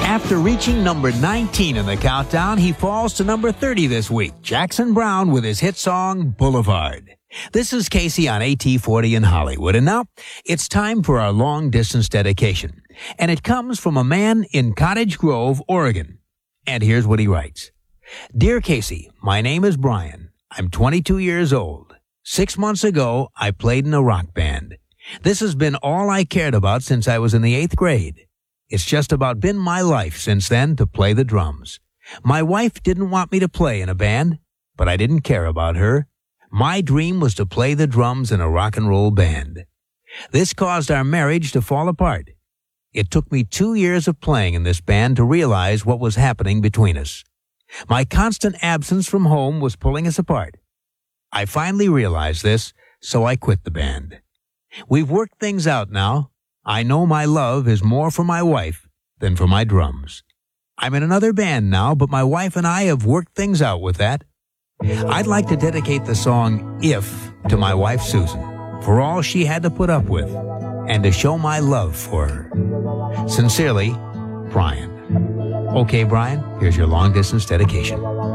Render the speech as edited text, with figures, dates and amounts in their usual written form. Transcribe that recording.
After reaching number 19 in the countdown, he falls to number 30 this week. Jackson Browne with his hit song, Boulevard. This is Casey on AT40 in Hollywood. And now, it's time for our long-distance dedication. And it comes from a man in Cottage Grove, Oregon. And here's what he writes. Dear Casey, my name is Brian. I'm 22 years old. 6 months ago, I played in a rock band. This has been all I cared about since I was in the 8th grade. It's just about been my life since then to play the drums. My wife didn't want me to play in a band, but I didn't care about her. My dream was to play the drums in a rock and roll band. This caused our marriage to fall apart. It took me 2 years of playing in this band to realize what was happening between us. My constant absence from home was pulling us apart. I finally realized this, so I quit the band. We've worked things out now. I know my love is more for my wife than for my drums. I'm in another band now, but my wife and I have worked things out with that. I'd like to dedicate the song If to my wife Susan for all she had to put up with and to show my love for her. Sincerely, Brian. Okay, Brian, here's your long-distance dedication.